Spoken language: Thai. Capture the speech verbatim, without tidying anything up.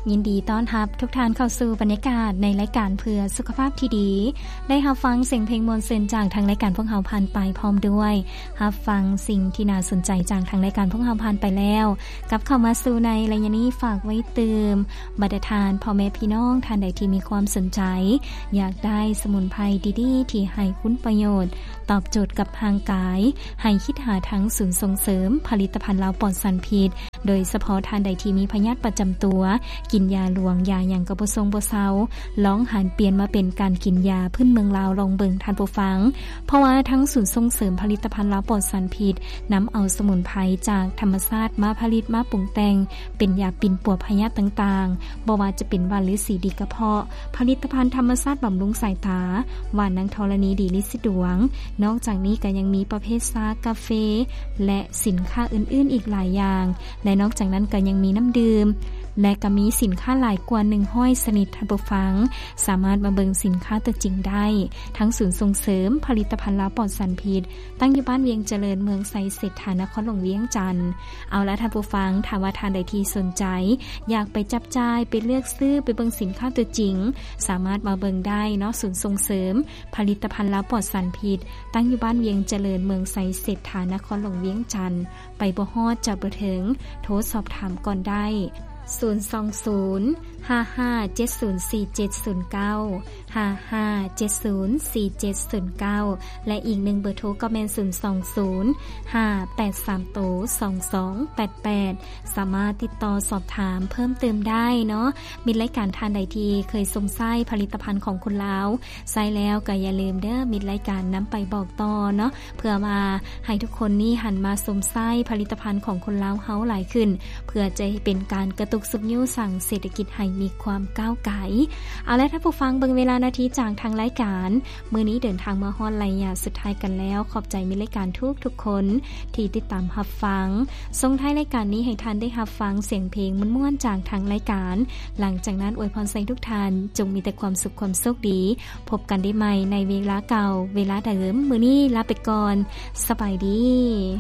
ยินดีต้อนรับทุกท่านเข้าสู่บรรยากาศในรายการเพื่อสุขภาพที่ดีได้รับฟังเสียงเพลงมนต์เซนจากทางรายการพวกเฮาผ่านไปพร้อมด้วยรับฟังสิ่งที่น่าสนใจจากทางรายการพวกเฮาผ่านไปแล้วกลับเข้ามาสู่ในรายการนี้ฝากไว้เติมบัดทานพ่อแม่พี่น้องท่านใดที่มีความสนใจอยากได้สมุนไพรดีๆที่ให้คุณประโยชน์ตอบโจทย์กับร่างกายให้คิดหาทั้งศูนย์ส่งเสริมผลิตภัณฑ์ลาวปลอดสารพิษโดยเฉพาะท่านใดที่มีพยาธิประจำตัวกินยาหลวงยาหยังก็บ่ทรงบ่เซาลองหันเปลี่ยนมาเป็นการกินยาพื้นเมืองลาวลองเบิ่งท่านผู้ฟังเพราะว่าทั้งศูนย์ส่งเสริมผลิตภัณฑ์ลาวปลอดสารพิษนำเอาสมุนไพรจากธรรมชาติมาผลิตมาปรุงแต่งเป็นยาปิ่นปัวพยาธิต่างๆบ่ว่าจะเป็นหวานหรือสีดีกระเพาะผลิตภัณฑ์ธรรมชาติบำรุงสายตาหวานนางธรณีดีลิซิดวงนอกจากนี้ก็ยังมีประเภทชากาแฟและสินค้าอื่นๆอีกหลายอย่างและนอกจากนั้นก็ยังมีน้ำดื่มและก็มีสินค้าหลายกว่าหนึ่งร้อยชนิดท่านผู้ฟังสามารถมาเบิ่งสินค้าตัวจริงได้ทั้งศูนย์ส่งเสริมผลิตภัณฑ์ลาวปลอดสารพิษตั้งอยู่บ้านเวียงเจริญเมืองไซเศรษฐานครหลวงเวียงจันทน์เอาละท่านผู้ฟังถ้าว่าท่านใดที่สนใจอยากไปจับจ่ายไปเลือกซื้อไปเบิ่งสินค้าตัวจริงสามารถมาเบิ่งได้เนาะศูนย์ส่งเสริมผลิตภัณฑ์ลาวปลอดสารพิษตั้งอยู่บ้านเวียงเจริญเมืองไซเศรษฐานครหลวงเวียงจันทน์ไปบ่ฮอดจะบ่ถึงโทรสอบถามก่อนได้ศูนย์ สอง ศูนย์ ห้า ห้า เจ็ด ศูนย์ สี่ เจ็ด ศูนย์ เก้า ห้า ห้า เจ็ด ศูนย์ สี่ เจ็ด ศูนย์ เก้าและอีกหนึ่งเบอร์โทรก็แม่นศูนย์ สอง ศูนย์ ห้า แปด สาม สอง สอง แปด แปดสามารถติดต่อสอบถามเพิ่มเติมได้เนาะมีรายการทานใดที่เคยสมไส้ผลิตภัณฑ์ของคนลาวใส่แล้วก็อย่าลืมเด้อมีรายการนำไปบอกต่อเนาะเพื่อมาให้ทุกคนนี่หันมาสมไส้ผลิตภัณฑ์ของคนลาวเฮาหลายขึ้นเพื่อจะเป็นการกระตุกสุกยิ้วสั่งเศรษฐกิจให้มีความก้าวไกลเอาละท่านผู้ฟังเบิ่งเวลานาทีจากทางรายการมื้อนี้เดินทางมาฮอดระยะสุดท้ายกันแล้วขอบใจมีรายการทุกทุกคนที่ติดตามรับฟังส่งท้ายรายการนี้ให้ท่านได้รับฟังเสียงเพลงม่วนๆจากทางรายการหลังจากนั้นอวยพรใส่ทุกท่านจงมีแต่ความสุขความโชคดีพบกันได้ใหม่ในเวลาเก่าเวลาเดิมมื้อนี้ลาไปก่อนสบายดี